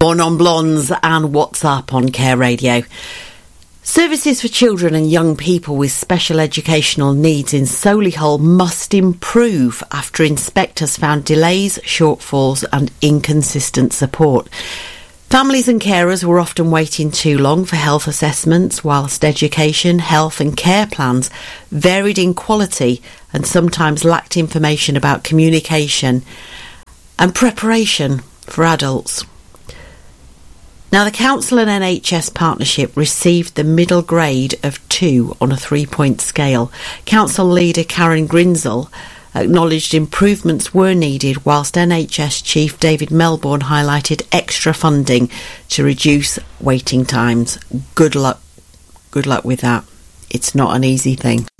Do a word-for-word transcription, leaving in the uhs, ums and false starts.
Born on Blondes and WhatsApp on Care Radio. Services for children and young people with special educational needs in Solihull must improve after inspectors found delays, shortfalls and inconsistent support. Families and carers were often waiting too long for health assessments, whilst education, health and care plans varied in quality and sometimes lacked information about communication and preparation for adults. Now, the Council and N H S partnership received the middle grade of two on a three-point scale. Council leader Karen Grinzel acknowledged improvements were needed, whilst N H S Chief David Melbourne highlighted extra funding to reduce waiting times. Good luck. Good luck with that. It's not an easy thing.